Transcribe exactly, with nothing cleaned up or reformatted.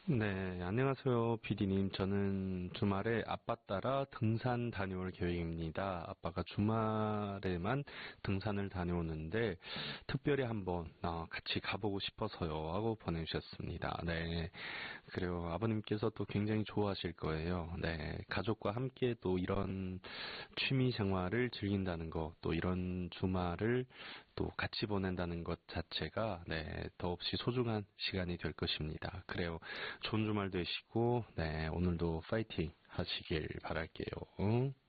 네, 안녕하세요, 피디님. 저는 주말에 아빠 따라 등산 다녀올 계획입니다. 아빠가 주말에만 등산을 다녀오는데 특별히 한번 어, 같이 가보고 싶어서요 하고 보내주셨습니다. 네, 그리고 아버님께서 또 굉장히 좋아하실 거예요. 네, 가족과 함께 또 이런 취미 생활을 즐긴다는 것, 또 이런 주말을 또 같이 보낸다는 것 자체가 네, 더없이 소중한 시간이 될 것입니다. 그래요. 좋은 주말 되시고 네, 오늘도 파이팅 하시길 바랄게요.